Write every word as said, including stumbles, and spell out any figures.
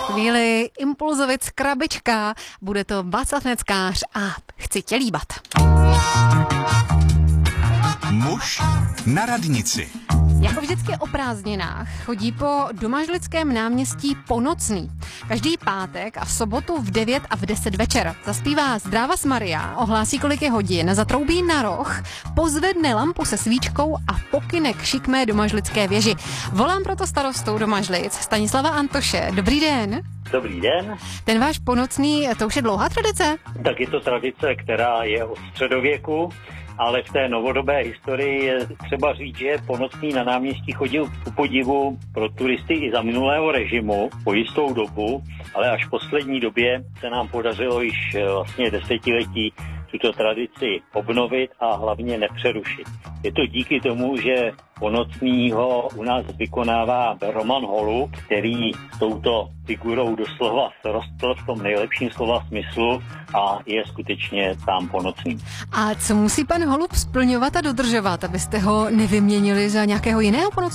chvíli Impulzovic Krabička, bude to Václav Neckář a Chci tě líbat. Muž na radnici. Jako vždycky o prázdninách chodí po Domažlickém náměstí Ponocný. Každý pátek a v sobotu v devět a v deset večer zaspívá Zdráva s Maria, ohlásí, kolik je hodin, zatroubí na roh, pozvedne lampu se svíčkou a pokyne k šikmé Domažlické věži. Volám proto starostu Domažlic Stanislava Antoše. Dobrý den. Dobrý den. Ten váš Ponocný, to už je dlouhá tradice? Tak je to tradice, která je od středověku, ale v té novodobé historii je třeba říct, že Ponocný na náměstí chodil ku podivu pro turisty i za minulého režimu po jistou dobu, ale až v poslední době se nám podařilo již vlastně desetiletí tuto tradici obnovit a hlavně nepřerušit. Je to díky tomu, že Ponocnýho u nás vykonává Roman Holub, který s touto figurou doslova rostl v tom nejlepším slova smyslu a je skutečně sám Ponocný. A co musí pan Holub splňovat a dodržovat, abyste ho nevyměnili za nějakého jiného Ponocného?